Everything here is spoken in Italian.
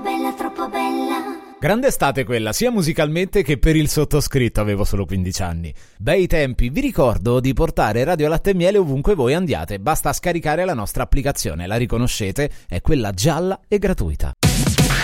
bella, troppo bella. Grande estate quella, sia musicalmente che per il sottoscritto, avevo solo 15 anni. Bei tempi, vi ricordo di portare Radio Latte e Miele ovunque voi andiate, basta scaricare la nostra applicazione, la riconoscete, è quella gialla e gratuita.